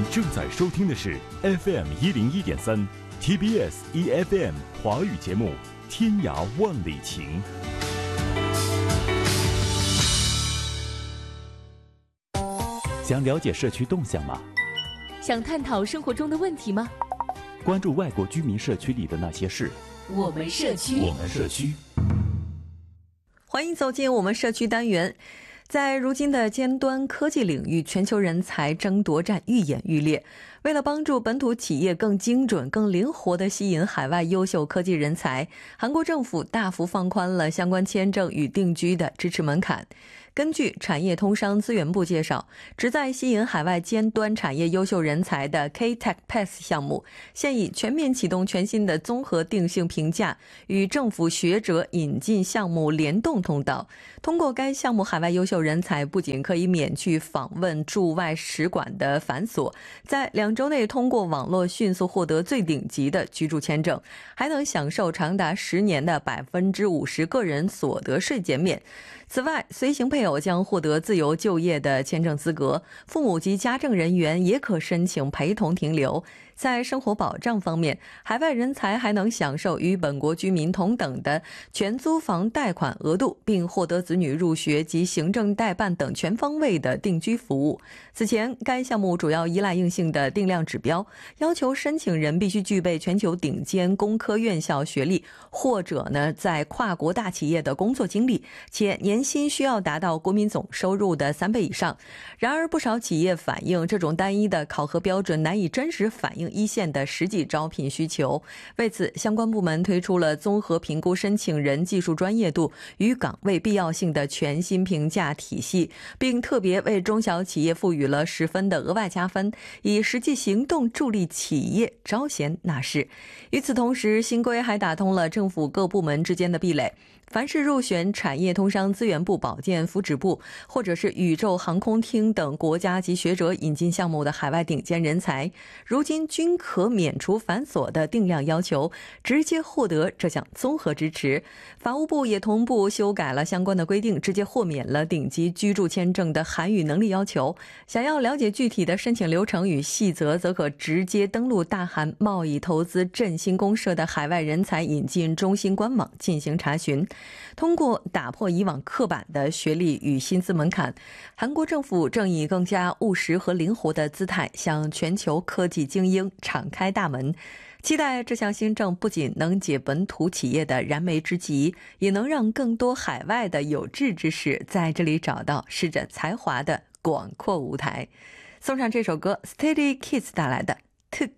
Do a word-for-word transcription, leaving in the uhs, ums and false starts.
正在收听的是 F M 一零一点三 T B S E F M 华语节目《天涯万里情》。想了解社区动向吗？ 想探讨生活中的问题吗？ 关注外国居民社区里的那些事。 我们社区， 我们社区。 欢迎走进我们社区单元。在如今的尖端科技领域，全球人才争夺战愈演愈烈。为了帮助本土企业更精准、更灵活地吸引海外优秀科技人才，韩国政府大幅放宽了相关签证与定居的支持门槛。根据产业通商资源部介绍，旨在吸引海外尖端产业优秀人才的 K-Tech Pass 项目，现已全面启动全新的综合定性评价与政府学者引进项目联动通道。通过该项目，海外优秀人才不仅可以免去访问驻外使馆的繁琐，在两周内通过网络迅速获得最顶级的居住签证，还能享受长达十年的百分之五十个人所得税减免。此外，随行配偶将获得自由就业的签证资格，父母及家政人员也可申请陪同停留。在生活保障方面，海外人才还能享受与本国居民同等的全租房贷款额度，并获得子女入学及行政代办等全方位的定居服务。此前，该项目主要依赖硬性的定量指标，要求申请人必须具备全球顶尖工科院校学历，或者呢在跨国大企业的工作经历，且年薪需要达到国民总收入的三倍以上。然而，不少企业反映，这种单一的考核标准难以真实反映一线的实际招聘需求。为此，相关部门推出了综合评估申请人技术专业度与岗位必要性的全新评价体系，并特别为中小企业赋予了十分的额外加分，以实际行动助力企业招贤纳士。与此同时，新规还打通了政府各部门之间的壁垒。凡是入选产业通商资源部、保健福祉部或者是宇宙航空厅等国家级学者引进项目的海外顶尖人才，如今均可免除繁琐的定量要求，直接获得这项综合支持。法务部也同步修改了相关的规定，直接豁免了顶级居住签证的韩语能力要求。想要了解具体的申请流程与细则，则可直接登录大韩贸易投资振兴公社的海外人才引进中心官网进行查询。通过打破以往刻板的学历与薪资门槛，韩国政府正以更加务实和灵活的姿态向全球科技精英敞开大门。期待这项新政不仅能解本土企业的燃眉之急，也能让更多海外的有志之士在这里找到施展才华的广阔舞台。送上这首歌 Steady Kids 带来的특